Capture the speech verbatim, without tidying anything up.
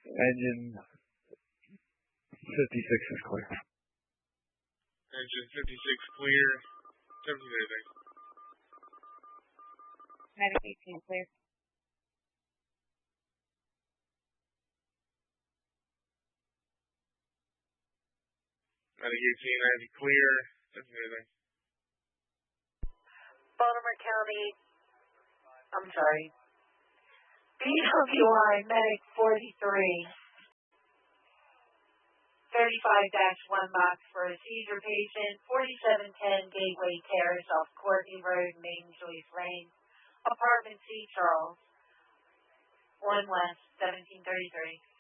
Engine fifty-six is clear. Engine fifty-six clear. Temperature anything. Medic eighteen clear. Medic eighteen ninety clear. Temperature anything. Baltimore County, I'm sorry, B W I Medic forty-three, thirty-five dash one box for a seizure patient, forty-seven ten Gateway Terrace off Courtney Road, Main Joyce Lane, Apartment C, Charles, one West, seventeen thirty-three.